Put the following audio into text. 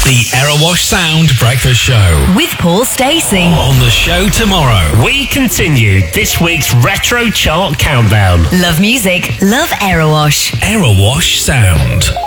The Aerowash Sound Breakfast Show. With Paul Stacey. On the show tomorrow. We continue this week's Retro Chart Countdown. Love music, love Aerowash. Aerowash Sound.